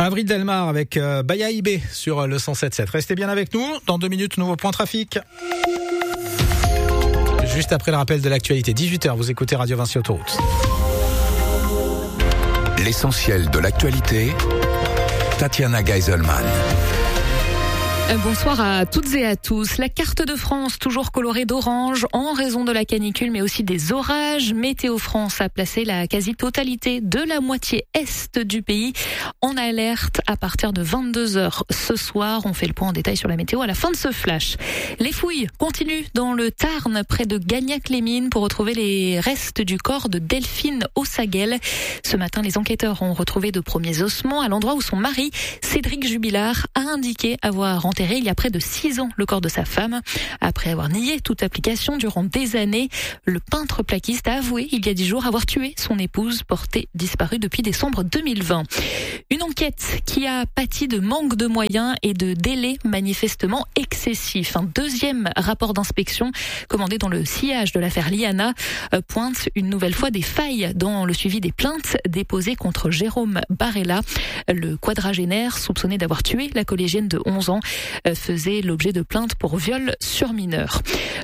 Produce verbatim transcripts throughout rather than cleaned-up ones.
Avril Delmar avec euh, Baya Ibé sur le cent sept sept. Restez bien avec nous. Dans deux minutes, nouveau point trafic. Juste après le rappel de l'actualité, dix-huit heures, vous écoutez Radio Vinci Autoroute. L'essentiel de l'actualité, Tatiana Geiselman. Bonsoir à toutes et à tous. La carte de France toujours colorée d'orange en raison de la canicule mais aussi des orages. Météo France a placé la quasi-totalité de la moitié est du pays en alerte à partir de vingt-deux heures ce soir. On fait le point en détail sur la météo à la fin de ce flash. Les fouilles continuent dans le Tarn près de Gagnac-les-Mines pour retrouver les restes du corps de Delphine Ossaguel. Ce matin, les enquêteurs ont retrouvé de premiers ossements à l'endroit où son mari, Cédric Jubilard, a indiqué avoir enterré il y a près de six ans le corps de sa femme. Après avoir nié toute application durant des années, le peintre plaquiste a avoué il y a dix jours avoir tué son épouse portée disparue depuis décembre deux mille vingt. Une enquête qui a pâti de manque de moyens et de délais manifestement excessifs. Un deuxième rapport d'inspection commandé dans le sillage de l'affaire Liana pointe une nouvelle fois des failles dans le suivi des plaintes déposées contre Jérôme Barella. Le quadragénaire soupçonné d'avoir tué la collégienne de onze ans faisait l'objet de plaintes pour viol sur mineur.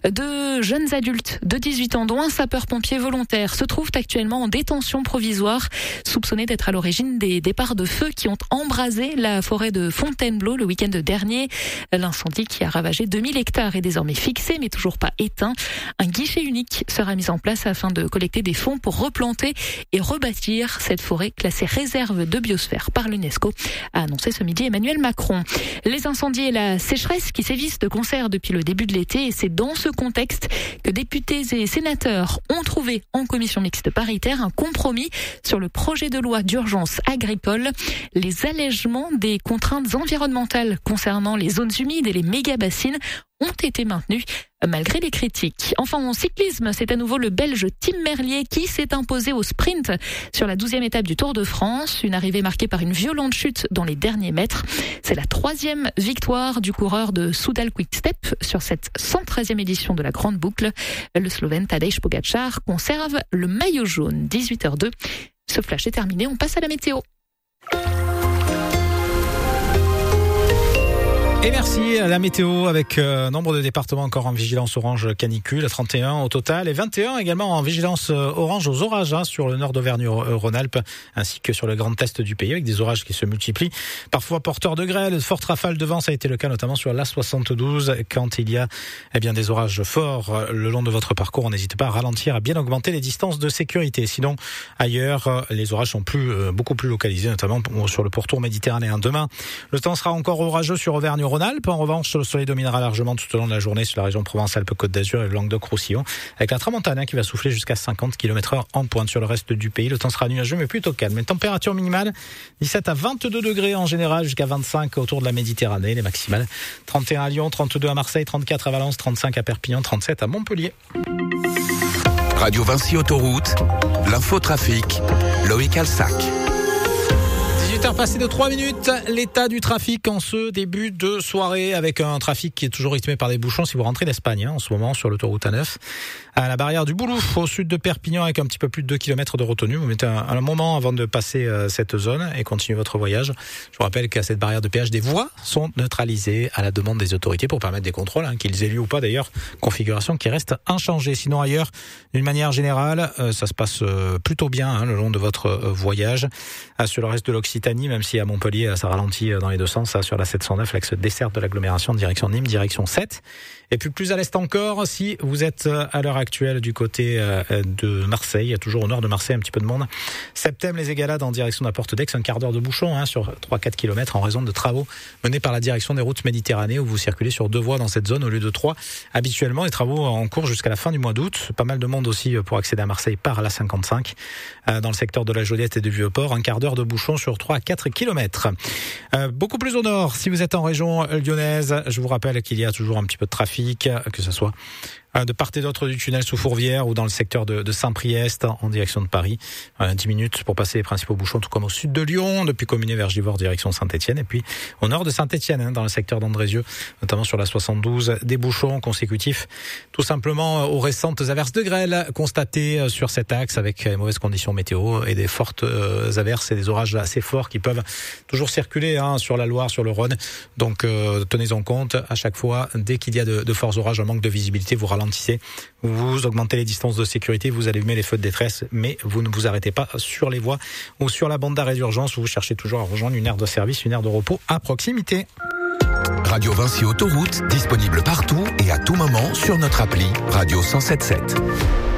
De jeunes adultes de dix-huit ans, dont un sapeur-pompier volontaire, se trouvent actuellement en détention provisoire, soupçonnés d'être à l'origine des départs de feu qui ont embrasé la forêt de Fontainebleau le week-end dernier. L'incendie qui a ravagé deux mille hectares est désormais fixé, mais toujours pas éteint. Un guichet unique sera mis en place afin de collecter des fonds pour replanter et rebâtir cette forêt classée réserve de biosphère par l'UNESCO, a annoncé ce midi Emmanuel Macron. Les incendies et la sécheresse qui sévissent de concert depuis le début de l'été, et c'est dans ce contexte que députés et sénateurs ont trouvé en commission mixte paritaire un compromis sur le projet de loi d'urgence agricole. Les allègements des contraintes environnementales concernant les zones humides et les méga-bassines ont été maintenus malgré les critiques. Enfin, en cyclisme, c'est à nouveau le Belge Tim Merlier qui s'est imposé au sprint sur la douzième étape du Tour de France. Une arrivée marquée par une violente chute dans les derniers mètres. C'est la troisième victoire du coureur de Soudal Quick-Step sur cette cent treizième édition de la Grande Boucle. Le Slovène Tadej Pogačar conserve le maillot jaune. dix-huit heures deux. Ce flash est terminé, on passe à la météo. Et merci à la météo avec euh, nombre de départements encore en vigilance orange canicule, trente et un au total, et vingt et un également en vigilance euh, orange aux orages hein, sur le nord d'Auvergne-Rhône-Alpes ainsi que sur le grand est du pays avec des orages qui se multiplient, parfois porteurs de grêle, de fortes rafales de vent. Ça a été le cas notamment sur l'A soixante-douze quand il y a eh bien des orages forts le long de votre parcours. On n'hésite pas à ralentir, à bien augmenter les distances de sécurité. Sinon, ailleurs, les orages sont plus euh, beaucoup plus localisés, notamment sur le pourtour méditerranéen. Demain, le temps sera encore orageux sur Auvergne Rhône-Alpes. En revanche, le soleil dominera largement tout au long de la journée sur la région Provence-Alpes-Côte d'Azur et le Languedoc-Roussillon, avec la tramontane hein, qui va souffler jusqu'à cinquante kilomètres heure en pointe sur le reste du pays. Le temps sera nuageux mais plutôt calme. Les températures minimales, dix-sept à vingt-deux degrés en général, jusqu'à vingt-cinq autour de la Méditerranée. Les maximales, trente et un à Lyon, trente-deux à Marseille, trente-quatre à Valence, trente-cinq à Perpignan, trente-sept à Montpellier. Radio Vinci Autoroute, l'infotrafic, Loïc Alsac. dix-huit heures passées de trois minutes, l'état du trafic en ce début de soirée avec un trafic qui est toujours rythmé par des bouchons si vous rentrez d'Espagne hein, en ce moment sur l'autoroute A neuf. À la barrière du Boulouf, au sud de Perpignan avec un petit peu plus de deux kilomètres de retenue. Vous mettez un, un moment avant de passer euh, cette zone et continuez votre voyage. Je vous rappelle qu'à cette barrière de péage, des voies sont neutralisées à la demande des autorités pour permettre des contrôles, hein, qu'ils aient lieu ou pas d'ailleurs, configuration qui reste inchangée. Sinon ailleurs, d'une manière générale, euh, ça se passe euh, plutôt bien hein, le long de votre euh, voyage. Euh, sur le reste de l'Occitanie, même si à Montpellier, ça ralentit dans les deux sens, ça, sur la sept cent neuf, l'axe dessert de l'agglomération de direction Nîmes, direction sept. Et puis plus à l'est encore, si vous êtes à l'heure actuelle du côté de Marseille, toujours au nord de Marseille, un petit peu de monde. Septem, les Égalades en direction de la Porte d'Aix, un quart d'heure de bouchon hein, sur trois à quatre kilomètres en raison de travaux menés par la direction des routes Méditerranée où vous circulez sur deux voies dans cette zone au lieu de trois. Habituellement, les travaux en cours jusqu'à la fin du mois d'août. Pas mal de monde aussi pour accéder à Marseille par la cinquante-cinq. Dans le secteur de la Joliette et du Vieux-Port, un quart d'heure de bouchon sur trois à quatre kilomètres. Euh, beaucoup plus au nord, si vous êtes en région lyonnaise, je vous rappelle qu'il y a toujours un petit peu de trafic, que ce soit de part et d'autre du tunnel sous Fourvière ou dans le secteur de, de Saint-Priest en direction de Paris. Euh, dix minutes pour passer les principaux bouchons, tout comme au sud de Lyon, depuis Communé-Vergivore direction Saint-Étienne, et puis au nord de Saint-Étienne, hein, dans le secteur d'Andrézieux, notamment sur la soixante-douze, des bouchons consécutifs, tout simplement aux récentes averses de grêle constatées sur cet axe avec les mauvaises conditions météo et des fortes euh, averses et des orages assez forts qui peuvent toujours circuler hein, sur la Loire, sur le Rhône. Donc euh, tenez-en compte à chaque fois, dès qu'il y a de, de forts orages, un manque de visibilité, vous ralentissez, vous augmentez les distances de sécurité, vous allumez les feux de détresse, mais vous ne vous arrêtez pas sur les voies ou sur la bande d'arrêt d'urgence où vous cherchez toujours à rejoindre une aire de service, une aire de repos à proximité. Radio Vinci Autoroute, disponible partout et à tout moment sur notre appli Radio cent sept sept.